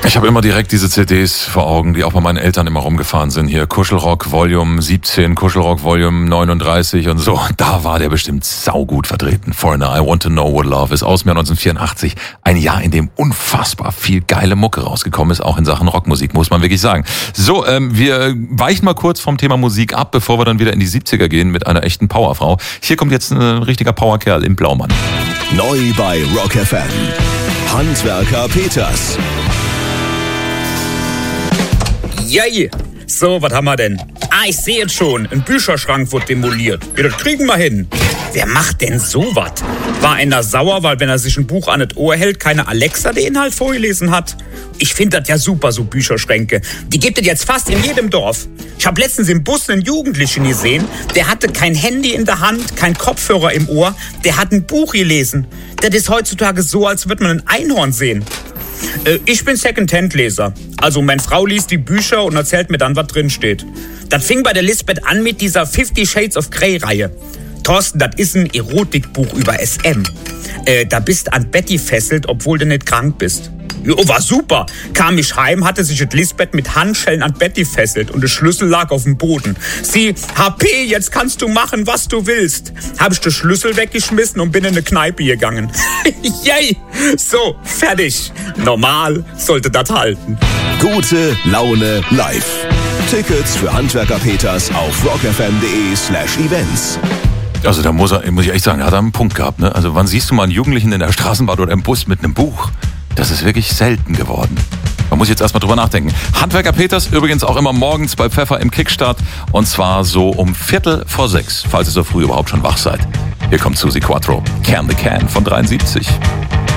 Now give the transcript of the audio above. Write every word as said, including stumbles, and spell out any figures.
Ich habe immer direkt diese C Ds vor Augen, die auch bei meinen Eltern immer rumgefahren sind. Hier Kuschelrock Volume siebzehn, Kuschelrock Volume neununddreißig und so. Da war der bestimmt saugut vertreten. Foreigner, I Want to Know What Love Is aus dem Jahr neunzehnhundertvierundachtzig. Ein Jahr, in dem unfassbar viel geile Mucke rausgekommen ist, auch in Sachen Rockmusik, muss man wirklich sagen. So, ähm, wir weichen mal kurz vom Thema Musik ab, bevor wir dann wieder in die siebziger gehen mit einer echten Powerfrau. Hier kommt jetzt ein richtiger Powerkerl im Blaumann. Neu bei Rock F M. Handwerker Peters. Yay! So, was haben wir denn? Ah, ich sehe jetzt schon. Ein Bücherschrank wird demoliert. Ja, das kriegen wir hin. Wer macht denn sowas? War einer sauer, weil wenn er sich ein Buch an das Ohr hält, keine Alexa den Inhalt vorgelesen hat? Ich finde das ja super, so Bücherschränke. Die gibt es jetzt fast in jedem Dorf. Ich habe letztens im Bus einen Jugendlichen gesehen, der hatte kein Handy in der Hand, kein Kopfhörer im Ohr, der hat ein Buch gelesen. Das ist heutzutage so, als würde man ein Einhorn sehen. Ich bin Second-Hand-Leser. Also meine Frau liest die Bücher und erzählt mir dann, was drin steht. Das fing bei der Lisbeth an mit dieser Fifty Shades of Grey-Reihe. Thorsten, das ist ein Erotikbuch über S M. Äh, da bist an Betty fesselt, obwohl du nicht krank bist. Jo, war super. Kam ich heim, hatte sich das Lisbeth mit Handschellen an Betty fesselt und der Schlüssel lag auf dem Boden. Sie, H P, jetzt kannst du machen, was du willst. Hab ich den Schlüssel weggeschmissen und bin in eine Kneipe gegangen. Yay! So, fertig. Normal sollte das halten. Gute Laune live. Tickets für Handwerker Peters auf rockfm.de slash events. Also da muss er, muss ich echt sagen, da hat er einen Punkt gehabt. Ne? Also wann siehst du mal einen Jugendlichen in der Straßenbahn oder im Bus mit einem Buch? Das ist wirklich selten geworden. Man muss jetzt erstmal drüber nachdenken. Handwerker Peters übrigens auch immer morgens bei Pfeffer im Kickstart. Und zwar so um Viertel vor sechs, falls ihr so früh überhaupt schon wach seid. Hier kommt Susi Quattro, Can the Can von dreiundsiebzig.